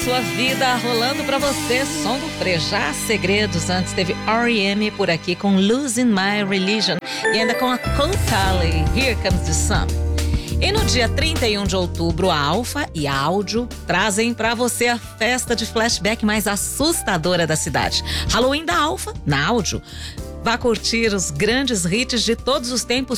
sua vida, rolando pra você, som do Frejá Segredos. Antes teve R.E.M. por aqui com Losing My Religion e ainda com a Coldplay, Here Comes the Sun. E no dia 31 de outubro, a Alfa e a Áudio trazem pra você a festa de flashback mais assustadora da cidade. Halloween da Alfa, na Áudio. Vá curtir os grandes hits de todos os tempos